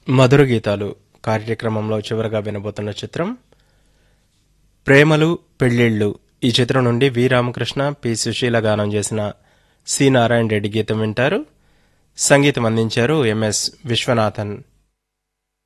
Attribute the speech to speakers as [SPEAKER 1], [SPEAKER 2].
[SPEAKER 1] మధుర గీతాలు కార్యక్రమంలో చివరగా వినబోతున్న చిత్రం ప్రేమలు పెళ్ళిళ్ళు. ఈ చిత్రం నుండి వి రామకృష్ణ, పి సుశీల గానం చేసిన సి నారాయణ రెడ్డి గీతం వింటారు. సంగీతం అందించారు ఎంఎస్ విశ్వనాథన్.